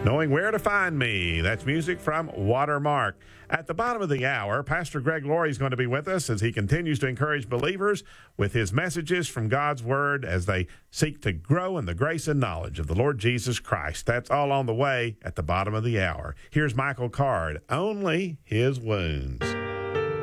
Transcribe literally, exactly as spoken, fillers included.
Knowing Where to Find Me. That's music from Watermark. At the bottom of the hour, Pastor Greg Laurie is going to be with us as he continues to encourage believers with his messages from God's Word as they seek to grow in the grace and knowledge of the Lord Jesus Christ. That's all on the way at the bottom of the hour. Here's Michael Card, Only His Wounds.